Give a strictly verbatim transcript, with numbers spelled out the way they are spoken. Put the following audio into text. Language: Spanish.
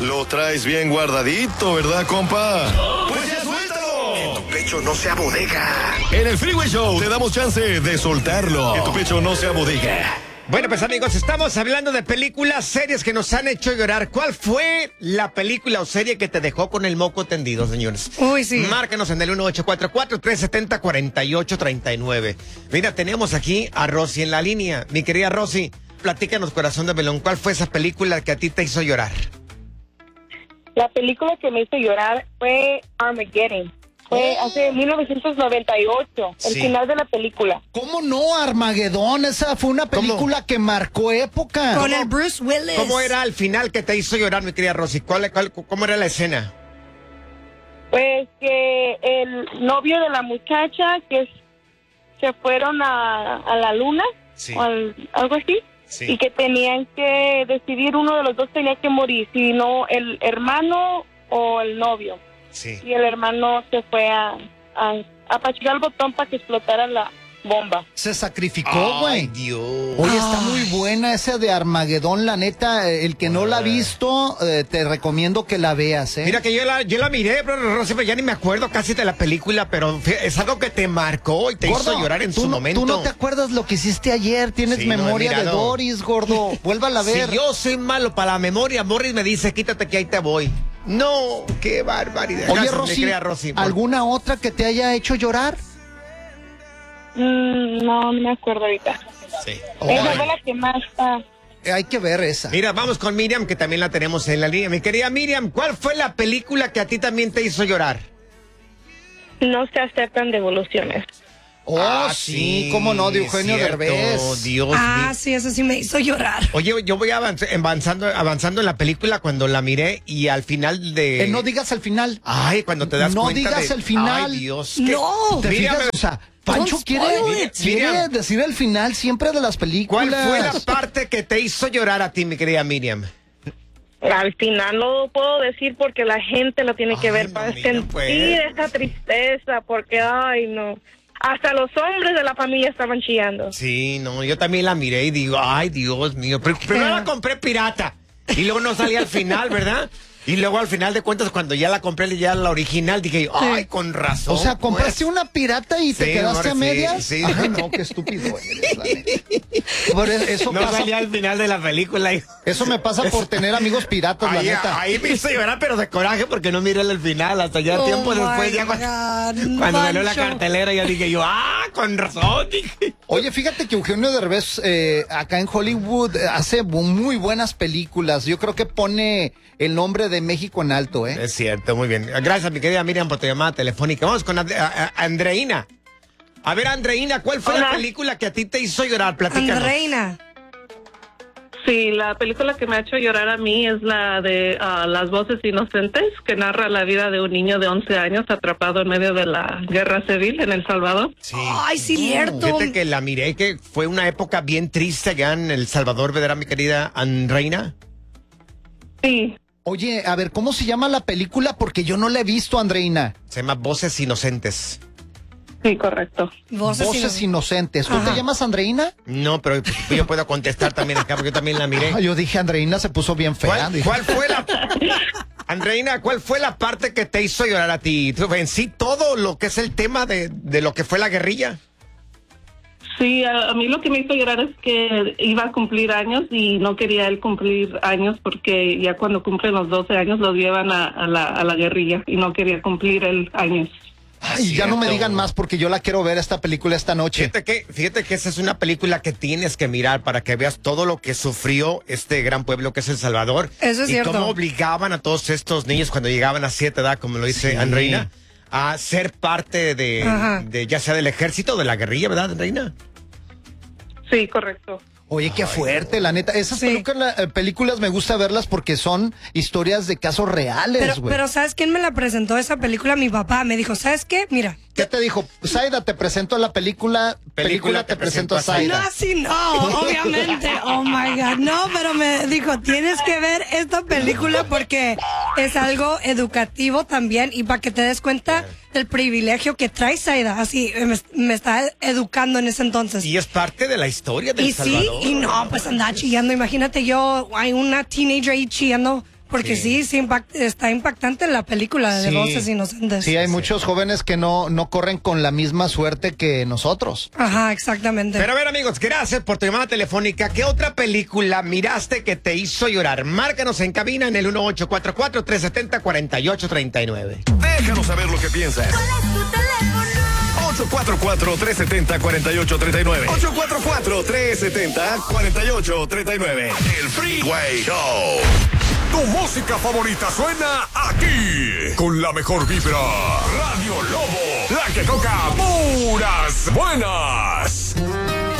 Lo traes bien guardadito, ¿verdad, compa? ¡Pues ya suéltalo! Que tu pecho no sea bodega. En el Freeway Show te damos chance de soltarlo. Que tu pecho no sea bodega. Bueno, pues amigos, estamos hablando de películas, series que nos han hecho llorar. ¿Cuál fue la película o serie que te dejó con el moco tendido, señores? Uy, sí. Márcanos en el uno ocho cuatro cuatro, tres siete cero, cuatro ocho tres nueve. Mira, tenemos aquí a Rosy en la línea. Mi querida Rosy, platícanos, corazón de melón, ¿cuál fue esa película que a ti te hizo llorar? La película que me hizo llorar fue Armageddon. Fue hace mil novecientos noventa y ocho, el Sí. final de la película. ¿Cómo no? Armagedón, esa fue una película ¿Cómo? que marcó época. Con el Bruce Willis. ¿Cómo era el final que te hizo llorar, mi querida Rosy? ¿Cuál, cuál, ¿Cómo era la escena? Pues que el novio de la muchacha que se fueron a, a la luna, Sí. o al- algo así, Sí. y que tenían que decidir, uno de los dos tenía que morir, si no el hermano o el novio. Sí. Y el hermano se fue a, a, a apachurar el botón para que explotara la bomba. Se sacrificó, Ay, güey. Dios. Oye, está muy buena esa de Armagedón, la neta. eh, El que no la ha visto, eh, te recomiendo que la veas, ¿eh? Mira que yo la, yo la miré, pero Rosy, pues ya ni me acuerdo casi de la película, pero fí- es algo que te marcó y te Gordo, hizo llorar en tú su no, momento. Tú no te acuerdas lo que hiciste ayer, tienes Sí, no he memoria de mirado. Doris, gordo. Vuélvala a ver. Si yo soy malo para la memoria, Morris me dice, quítate que ahí te voy. No, qué barbaridad. Oye, Gracias, mi Rosy, querida Rosy, por- ¿alguna otra que te haya hecho llorar? Mm, no, no me acuerdo ahorita. Sí. Esa Ay. fue la que más está. Eh, hay que ver esa. Mira, vamos con Miriam, que también la tenemos en la línea. Mi querida Miriam, ¿cuál fue la película que a ti también te hizo llorar? No se aceptan devoluciones. Oh, Ah, sí, cómo no, de Eugenio cierto, Derbez. Dios Ah, mío. sí, eso sí me hizo llorar. Oye, yo voy avanz- avanzando, avanzando en la película cuando la miré y al final de... Eh, no digas el final. Ay, cuando te das No cuenta digas de- el final. Ay, Dios. qué- No. ¿Te Miriam, fijas? O sea, Pancho Don't quiere, spoil it. quiere Miriam. decir el final siempre de las ¿Cuál películas. fue la parte que te hizo llorar a ti, mi querida Miriam? Al final no lo puedo decir porque la gente lo tiene que Ay, ver no, para mira, sentir pues. esa tristeza, porque, ay, no. Hasta los hombres de la familia estaban chillando. Sí, no, yo también la miré y digo, ay, Dios mío. Pero primero la compré pirata y luego no salía al final, ¿verdad? Y luego al final de cuentas, cuando ya la compré ya la original, dije, ay, con razón. O sea, compraste pues. una pirata y te Sí, quedaste amor, a sí, medias. sí. Ay, no, qué estúpido eres, la neta. Por eso, eso No pasa, salía al final de la película. hijo. eso me pasa por tener amigos piratas, la Ahí, neta. ahí me hizo llorar, pero de coraje porque no miré el final. Hasta ya Oh tiempo my después, ya cuando, God, cuando salió la Pancho. cartelera, ya dije yo, ah, con razón. Dije. Oye, fíjate que Eugenio Derbez eh, acá en Hollywood eh, hace bu- muy buenas películas. Yo creo que pone el nombre de México en alto, ¿eh? Es cierto, muy bien. Gracias, mi querida Miriam, por tu llamada telefónica. Vamos con And- a- a- Andreina. A ver, Andreina, ¿cuál fue la Hola. película que a ti te hizo llorar? Platícanos. Andreina. Sí, la película que me ha hecho llorar a mí es la de ah, Las Voces Inocentes, que narra la vida de un niño de once años atrapado en medio de la guerra civil en El Salvador. Sí. Ay, sí, cierto. Fíjate que la miré, que fue una época bien triste allá en El Salvador, ¿verdad, mi querida Andreina? Sí, Oye, a ver, ¿cómo se llama la película? Porque yo no la he visto, Andreina. Se llama Voces Inocentes. sí, correcto. Voces, Voces y- Inocentes. ¿Tú Ajá. te llamas Andreina? No, pero pues, yo puedo contestar también acá, porque yo también la miré. Ah, yo dije, Andreina se puso bien fea. ¿Cuál, Dije, cuál fue la... Andreina, ¿cuál fue la parte que te hizo llorar a ti? ¿Tú- En sí, todo lo que es el tema de, de lo que fue la guerrilla. Sí, a, a mí lo que me hizo llorar es que iba a cumplir años y no quería él cumplir años porque ya cuando cumplen los doce años los llevan a, a la, a la guerrilla y no quería cumplir el años. Ay, ya no me Cierto. digan más porque yo la quiero ver esta película esta noche. Fíjate que, fíjate que esa es una película que tienes que mirar para que veas todo lo que sufrió este gran pueblo que es El Salvador. Eso es y cierto. cómo obligaban a todos estos niños cuando llegaban a cierta edad, como lo dice Sí. Andreina, a ser parte de, Ajá. de ya sea del ejército o de la guerrilla, ¿verdad, Andreina? Sí, correcto. Oye, qué fuerte, la neta. Esas Sí. películas, eh, películas me gusta verlas porque son historias de casos reales, Pero, güey. pero ¿sabes quién me la presentó esa película? Mi papá. Me dijo, ¿sabes qué? Mira. ¿Qué te dijo? Zaida, te presento la película. Película, te, presento a Zaida. No, así no, obviamente. Oh my God. No, pero me dijo, tienes que ver esta película porque es algo educativo también y para que te des cuenta del privilegio que trae Zaida. Así me, me está educando en ese entonces. Y es parte de la historia del Y sí, Salvador. y no, pues andaba chillando. Imagínate yo, hay una teenager ahí chillando Porque sí, Sí. sí, impact- está impactante la película de Sí. Voces Inocentes. Sí, hay Sí. muchos jóvenes que no, no corren con la misma suerte que nosotros. Ajá, exactamente. Pero a ver, amigos, gracias por tu llamada telefónica. ¿Qué otra película miraste que te hizo llorar? Márcanos en cabina en el uno ocho cuatro cuatro, tres siete cero, cuatro ocho tres nueve. Déjanos saber lo que piensas. ocho cuatro cuatro, tres siete cero, cuatro ocho tres nueve. ocho cuatro cuatro, tres siete cero, cuatro ocho tres nueve. El Freeway Show. Tu música favorita suena aquí, con la mejor vibra. Radio Lobo, la que toca puras buenas.